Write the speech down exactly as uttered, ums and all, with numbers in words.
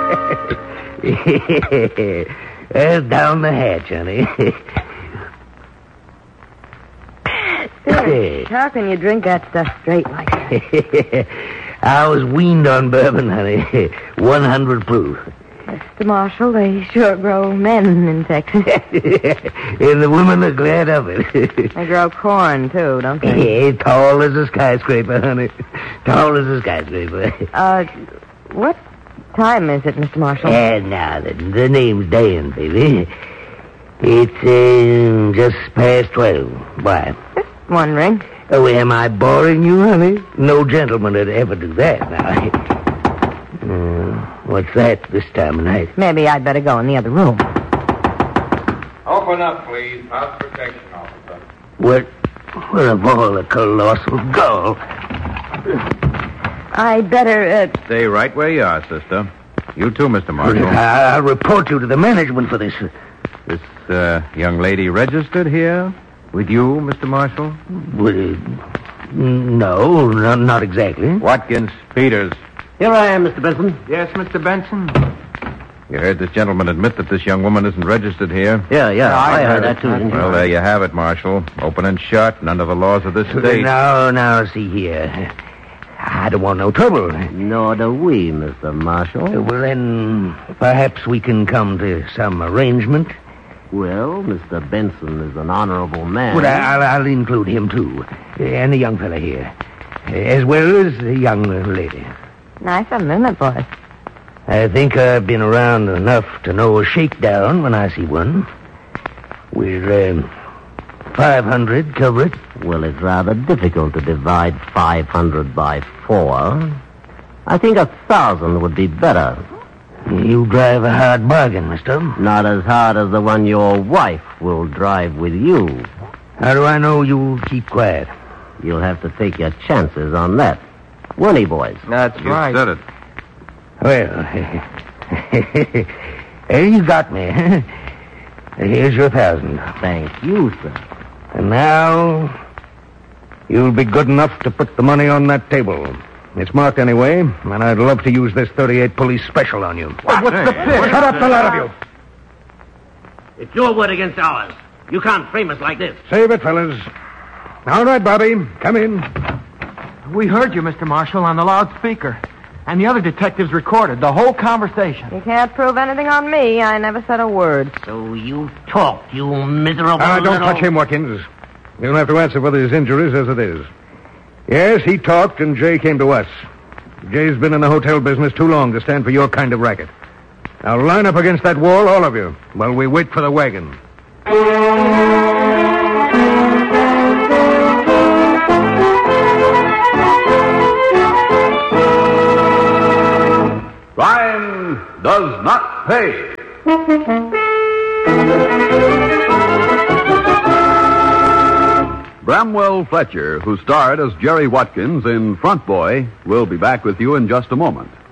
uh, down the hatch, honey. Dude, how can you drink that stuff straight like that? I was weaned on bourbon, honey. one hundred proof. Mister Marshall, they sure grow men in Texas. And the women are glad of it. They grow corn, too, don't they? Yeah, tall as a skyscraper, honey. Tall as a skyscraper. Uh, what time is it, Mister Marshall? And now, the, the name's Dan, baby. It's uh, just past twelve. Why? Just wondering. Oh, am I boring you, honey? No gentleman would ever do that, now. Uh, what's that this time of night? Maybe I'd better go in the other room. Open up, please. House protection officer. What? What of all the colossal gall? I'd better, uh... Stay right where you are, sister. You too, Mister Marshall. I'll report you to the management for this. This uh, young lady registered here with you, Mister Marshall? Well, no, no, not exactly. Watkins Peters. Here I am, Mister Benson. Yes, Mister Benson. You heard this gentleman admit that this young woman isn't registered here? Yeah, yeah, I I, heard, heard that it. too. didn't you? Well, there you have it, Marshal. Open and shut, and under the laws of this state. Now, now, see here. I don't want no trouble. Nor do we, Mister Marshall. Well, then, perhaps we can come to some arrangement. Well, Mister Benson is an honorable man. Well, I'll, I'll include him, too. And the young fella here. As well as the young lady. Nice of them, isn't it, boys? I think I've been around enough to know a shakedown when I see one. We're, um, five hundred, cover it. Well, it's rather difficult to divide five hundred by four. I think a thousand would be better. You drive a hard bargain, mister. Not as hard as the one your wife will drive with you. How do I know you'll keep quiet? You'll have to take your chances on that. Won't he, boys? That's you right. You said it. Well, hey, you got me. Here's your thousand. Thank you, sir. And now, you'll be good enough to put the money on that table. It's marked anyway, and I'd love to use this thirty-eight police special on you. What? What's the pitch? Shut up, the lot of you. It's your word against ours. You can't frame us like this. Save it, fellas. All right, Bobby, come in. We heard you, Mister Marshall, on the loudspeaker. And the other detectives recorded the whole conversation. You can't prove anything on me. I never said a word. So you talked, you miserable Ah, don't little... touch him, Watkins. You'll have to answer for his injuries as it is. Yes, he talked, and Jay came to us. Jay's been in the hotel business too long to stand for your kind of racket. Now line up against that wall, all of you, while we wait for the wagon. Crime does not pay. Bramwell Fletcher, who starred as Jerry Watkins in Front Boy, will be back with you in just a moment.